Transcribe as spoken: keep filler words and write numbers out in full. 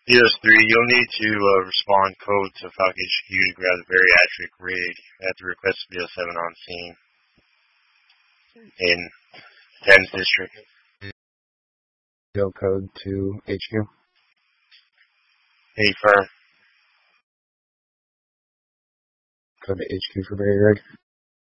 E O S three, you'll need to uh, respond code to Falcon H Q to grab the bariatric rig. You have to request B O seven on scene in Thames District. Go code to H Q. Hey, firm. Code to H Q for Barry Rig.